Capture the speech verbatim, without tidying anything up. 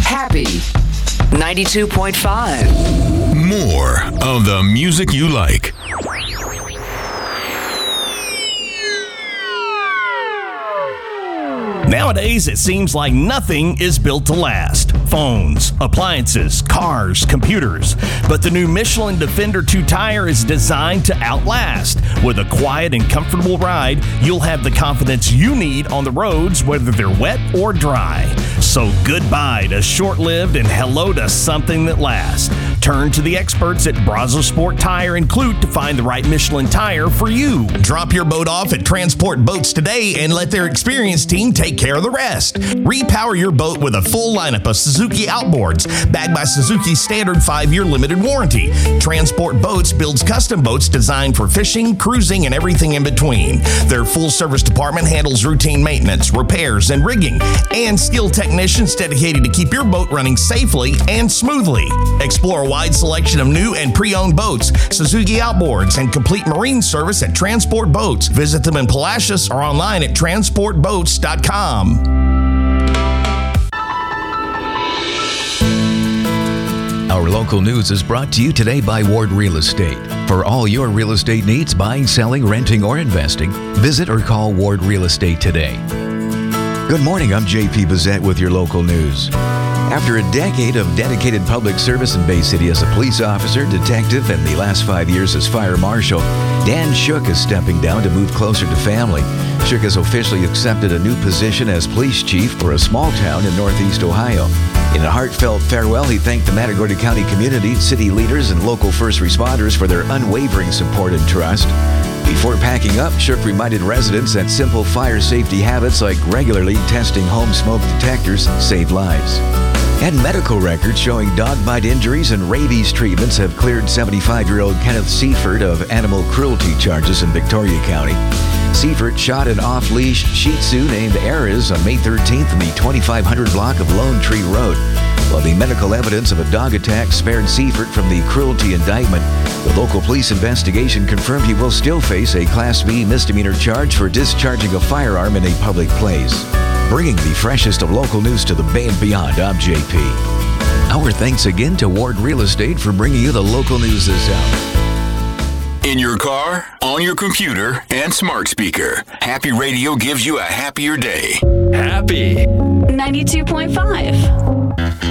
Happy ninety-two point five. More of the music you like. Nowadays, it seems like nothing is built to last. Phones, appliances, cars, computers. But the new Michelin Defender two tire is designed to outlast. With a quiet and comfortable ride, you'll have the confidence you need on the roads, whether they're wet or dry. So goodbye to short-lived and hello to something that lasts. Turn to the experts at Brazos Sport Tire and Clute to find the right Michelin tire for you. Drop your boat off at Transport Boats today and let their experienced team take care of the rest. Repower your boat with a full lineup of Suzuki outboards, backed by Suzuki's standard five-year limited warranty. Transport Boats builds custom boats designed for fishing, cruising, and everything in between. Their full-service department handles routine maintenance, repairs, and rigging, and skilled technicians dedicated to keep your boat running safely and smoothly. Explore a wide selection of new and pre-owned boats, Suzuki outboards, and complete marine service at Transport Boats. Visit them in Palacios or online at transport boats dot com. Our local news is brought to you today by Ward Real Estate. For all your real estate needs, buying, selling, renting, or investing, visit or call Ward Real Estate today. Good morning, I'm J P Bazette with your local news. After a decade of dedicated public service in Bay City as a police officer, detective, and the last five years as fire marshal, Dan Shook is stepping down to move closer to family. Shook has officially accepted a new position as police chief for a small town in northeast Ohio. In a heartfelt farewell, he thanked the Matagorda County community, city leaders, and local first responders for their unwavering support and trust. Before packing up, Shook reminded residents that simple fire safety habits like regularly testing home smoke detectors save lives. And medical records showing dog bite injuries and rabies treatments have cleared seventy-five-year-old Kenneth Seifert of animal cruelty charges in Victoria County. Seifert shot an off-leash Shih Tzu named Ares on May thirteenth in the twenty-five hundred block of Lone Tree Road. While the medical evidence of a dog attack spared Seifert from the cruelty indictment, the local police investigation confirmed he will still face a Class B misdemeanor charge for discharging a firearm in a public place. Bringing the freshest of local news to the Bay and beyond, I'm J P. Our thanks again to Ward Real Estate for bringing you the local news this hour. In your car, on your computer, and smart speaker, Happy Radio gives you a happier day. Happy ninety-two point five.